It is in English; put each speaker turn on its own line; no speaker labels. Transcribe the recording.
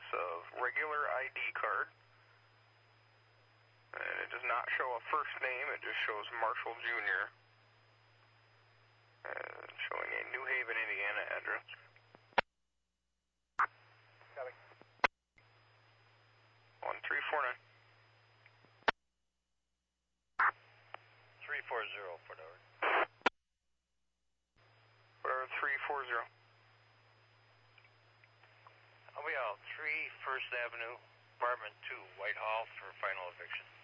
of regular ID card. And it does not show a first name, it just shows Marshall Jr. And showing a New Haven, Indiana address.
Copy.
1349.
340, Fort Howard.
Fort Howard 340.
I'll be out 3 First Avenue, Apartment 2, Whitehall for final eviction.